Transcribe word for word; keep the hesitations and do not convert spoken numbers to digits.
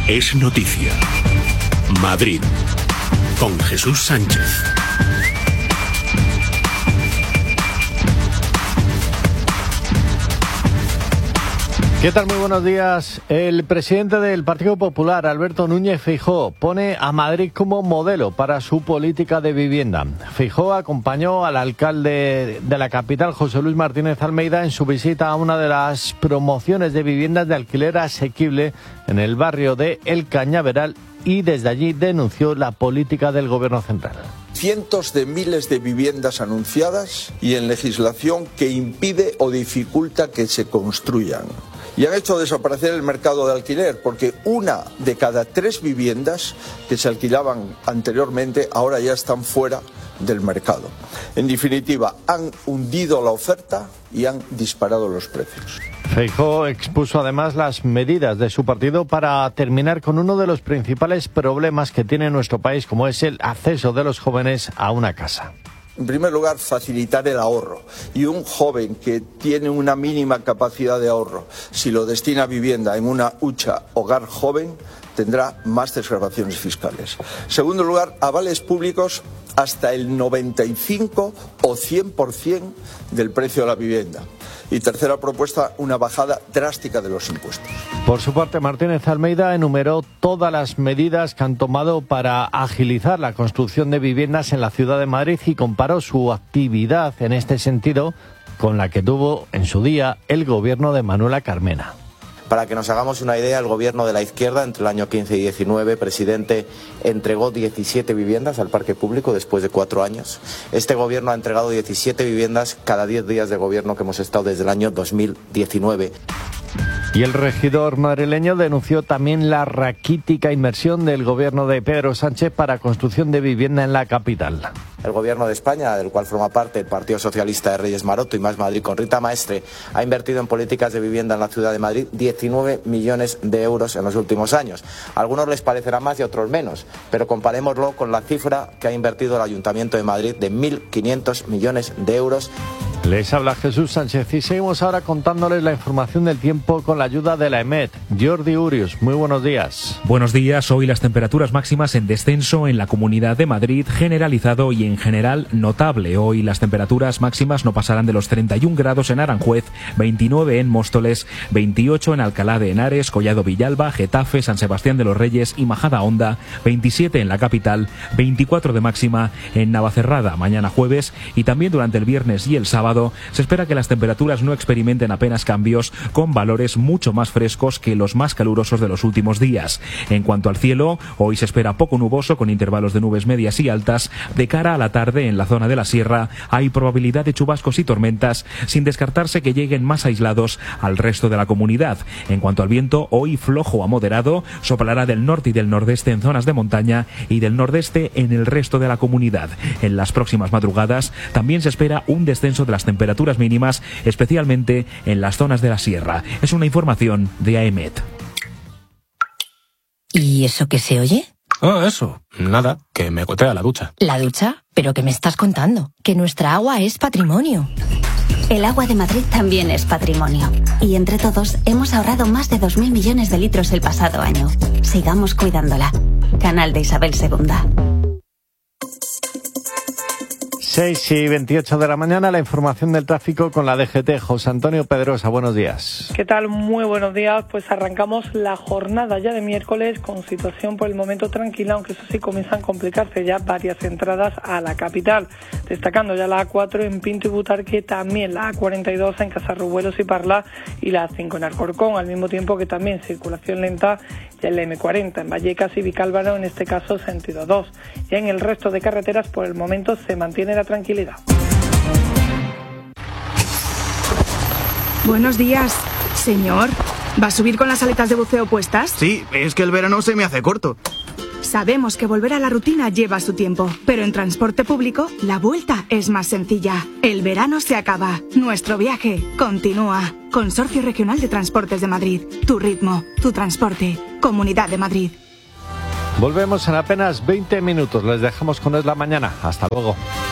es noticia. Madrid, con Jesús Sánchez. ¿Qué tal? Muy buenos días. El presidente del Partido Popular, Alberto Núñez Feijóo, pone a Madrid como modelo para su política de vivienda. Feijóo acompañó al alcalde de la capital, José Luis Martínez Almeida, en su visita a una de las promociones de viviendas de alquiler asequible en el barrio de El Cañaveral y desde allí denunció la política del Gobierno central. Cientos de miles de viviendas anunciadas y en legislación que impide o dificulta que se construyan. Y han hecho desaparecer el mercado de alquiler, porque una de cada tres viviendas que se alquilaban anteriormente ahora ya están fuera del mercado. En definitiva, han hundido la oferta y han disparado los precios. Feijóo expuso además las medidas de su partido para terminar con uno de los principales problemas que tiene nuestro país, como es el acceso de los jóvenes a una casa. En primer lugar, facilitar el ahorro. Y un joven que tiene una mínima capacidad de ahorro, si lo destina a vivienda en una hucha hogar joven, tendrá más desgravaciones fiscales. En segundo lugar, avales públicos hasta el noventa y cinco o cien por ciento del precio de la vivienda. Y tercera propuesta, una bajada drástica de los impuestos. Por su parte, Martínez Almeida enumeró todas las medidas que han tomado para agilizar la construcción de viviendas en la ciudad de Madrid y comparó su actividad en este sentido con la que tuvo en su día el gobierno de Manuela Carmena. Para que nos hagamos una idea, el gobierno de la izquierda, entre el año quince y diecinueve, presidente, entregó diecisiete viviendas al parque público después de cuatro años. Este gobierno ha entregado diecisiete viviendas cada diez días de gobierno que hemos estado desde el año dos mil diecinueve. Y el regidor madrileño denunció también la raquítica inversión del gobierno de Pedro Sánchez para construcción de vivienda en la capital. El gobierno de España, del cual forma parte el Partido Socialista de Reyes Maroto y Más Madrid con Rita Maestre, ha invertido en políticas de vivienda en la ciudad de Madrid diecinueve millones de euros en los últimos años. A algunos les parecerá más y a otros menos, pero comparémoslo con la cifra que ha invertido el Ayuntamiento de Madrid de mil quinientos millones de euros. Les habla Jesús Sánchez y seguimos ahora contándoles la información del tiempo con la ayuda de la EMET. Jordi Urius, muy buenos días. Buenos días. Hoy las temperaturas máximas en descenso en la Comunidad de Madrid, generalizado y en general notable. Hoy las temperaturas máximas no pasarán de los treinta y un grados en Aranjuez, veintinueve en Móstoles, veintiocho en Alcalá de Henares, Collado Villalba, Getafe, San Sebastián de los Reyes y Majadahonda, veintisiete en la capital, veinticuatro de máxima en Navacerrada mañana jueves, y también durante el viernes y el sábado se espera que las temperaturas no experimenten apenas cambios, con valores mucho más frescos que los más calurosos de los últimos días. En cuanto al cielo, hoy se espera poco nuboso con intervalos de nubes medias y altas. De cara a la tarde en la zona de la sierra hay probabilidad de chubascos y tormentas, sin descartarse que lleguen más aislados al resto de la comunidad. En cuanto al viento, hoy flojo a moderado, soplará del norte y del nordeste en zonas de montaña y del nordeste en el resto de la comunidad. En las próximas madrugadas también se espera un descenso de las temperaturas mínimas, especialmente en las zonas de la sierra. Es una información de AEMET. ¿Y eso qué se oye? Ah, eso. Nada, que me gotea la ducha. ¿La ducha? ¿Pero qué me estás contando? Que nuestra agua es patrimonio. El agua de Madrid también es patrimonio. Y entre todos hemos ahorrado más de dos mil millones de litros el pasado año. Sigamos cuidándola. Canal de Isabel segunda. seis y veintiocho de la mañana, la información del tráfico con la D G T. José Antonio Pedrosa, buenos días. ¿Qué tal? Muy buenos días. Pues arrancamos la jornada ya de miércoles con situación por el momento tranquila, aunque eso sí comienzan a complicarse ya varias entradas a la capital. Destacando ya la A cuatro en Pinto y Butarque, también la A cuarenta y dos en Casarrubuelos y Parla y la A cinco en Alcorcón, al mismo tiempo que también circulación lenta ya en la M cuarenta en Vallecas y Vicálvaro, en este caso sentido dos. Y en el resto de carreteras por el momento se mantiene la tranquilidad. Buenos días, señor. ¿Va a subir con las aletas de buceo puestas? Sí, es que el verano se me hace corto. Sabemos que volver a la rutina lleva su tiempo, pero en transporte público la vuelta es más sencilla. El verano se acaba, nuestro viaje continúa. Consorcio Regional de Transportes de Madrid. Tu ritmo, tu transporte. Comunidad de Madrid. Volvemos en apenas veinte minutos. Les dejamos con Es la Mañana. Hasta luego.